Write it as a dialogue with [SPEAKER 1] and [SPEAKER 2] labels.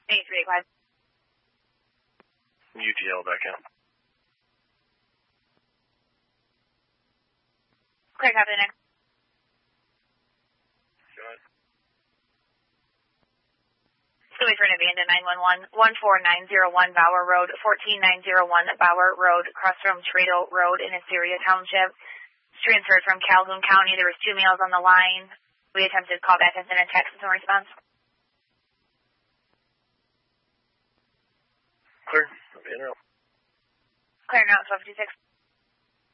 [SPEAKER 1] 8385.
[SPEAKER 2] UTL back in.
[SPEAKER 1] Clear, copy the next.
[SPEAKER 2] Go ahead.
[SPEAKER 1] So wait for an abandoned 911, 14901 Bauer Road, 14901 Bauer Road, across from Trado Road in Assyria Township. It's transferred from Calhoun County. There was 2 males on the line. We attempted call back and sent a text with no response.
[SPEAKER 2] Clear. I'll be in route.
[SPEAKER 1] Clear now, 1256.